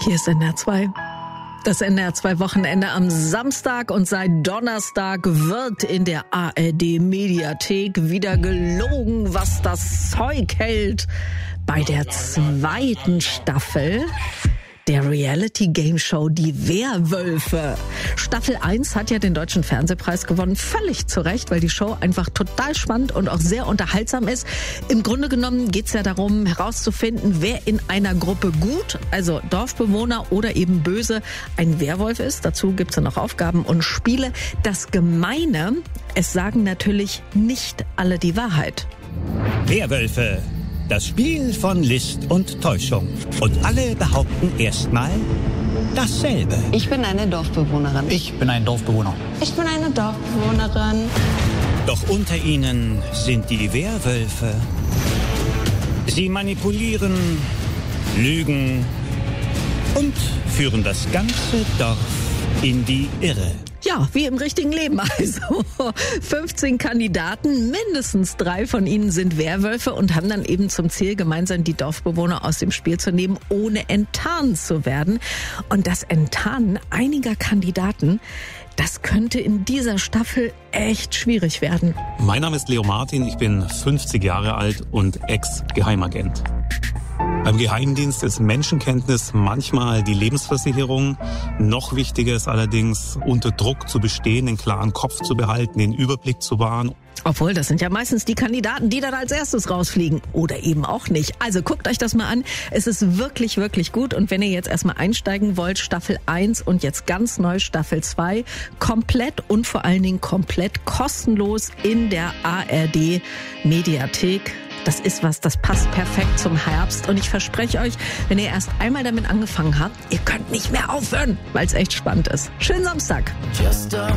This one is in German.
Hier ist NDR 2. Das NDR 2 Wochenende am Samstag und seit Donnerstag wird in der ARD Mediathek wieder gelogen, was das Zeug hält. Bei der zweiten Staffel der Reality-Game-Show Die Werwölfe. Staffel 1 hat ja den Deutschen Fernsehpreis gewonnen. Völlig zu Recht, weil die Show einfach total spannend und auch sehr unterhaltsam ist. Im Grunde genommen geht es ja darum, herauszufinden, wer in einer Gruppe gut, also Dorfbewohner oder eben böse, ein Werwolf ist. Dazu gibt es ja noch Aufgaben und Spiele. Das Gemeine, es sagen natürlich nicht alle die Wahrheit. Werwölfe. Das Spiel von List und Täuschung. Und alle behaupten erstmal dasselbe. Ich bin eine Dorfbewohnerin. Ich bin ein Dorfbewohner. Ich bin eine Dorfbewohnerin. Doch unter ihnen sind die Werwölfe. Sie manipulieren, lügen und führen das ganze Dorf in die Irre. Ja, wie im richtigen Leben also. 15 Kandidaten, mindestens 3 von ihnen sind Werwölfe und haben dann eben zum Ziel, gemeinsam die Dorfbewohner aus dem Spiel zu nehmen, ohne enttarnt zu werden. Und das Enttarnen einiger Kandidaten, das könnte in dieser Staffel echt schwierig werden. Mein Name ist Leo Martin, ich bin 50 Jahre alt und Ex-Geheimagent. Beim Geheimdienst ist Menschenkenntnis manchmal die Lebensversicherung. Noch wichtiger ist allerdings, unter Druck zu bestehen, den klaren Kopf zu behalten, den Überblick zu wahren. Obwohl, das sind ja meistens die Kandidaten, die dann als erstes rausfliegen. Oder eben auch nicht. Also guckt euch das mal an. Es ist wirklich, wirklich gut. Und wenn ihr jetzt erstmal einsteigen wollt, Staffel 1 und jetzt ganz neu Staffel 2, komplett und vor allen Dingen komplett kostenlos in der ARD Mediathek. Das ist was, das passt perfekt zum Herbst. Und ich verspreche euch, wenn ihr erst einmal damit angefangen habt, ihr könnt nicht mehr aufhören, weil es echt spannend ist. Schönen Samstag.